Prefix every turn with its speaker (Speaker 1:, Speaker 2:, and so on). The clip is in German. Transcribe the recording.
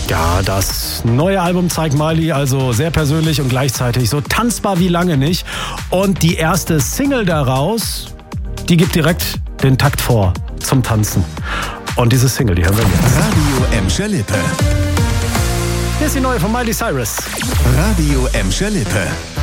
Speaker 1: Ja, das neue Album zeigt Miley also sehr persönlich und gleichzeitig so tanzbar wie lange nicht. Und die erste Single daraus, die gibt direkt den Takt vor zum Tanzen. Und diese Single, die hören wir jetzt.
Speaker 2: Radio Emscher Lippe.
Speaker 1: Hier ist die neue von Miley Cyrus.
Speaker 2: Radio Emscher Lippe.